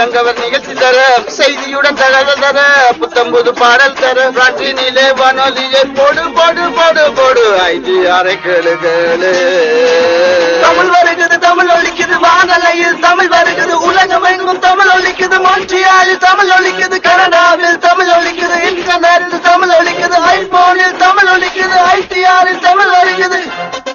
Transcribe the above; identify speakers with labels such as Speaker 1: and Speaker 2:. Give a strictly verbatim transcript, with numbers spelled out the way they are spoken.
Speaker 1: தங்கவர் நிகழ்ச்சி தர செய்தியுடன் தகவல் தர புத்தம்புது பாடல் தர காற்றினிலே வானொலியை போடு போடு போடு போடு ஐடி அரை கேளு கேளு தமிழ்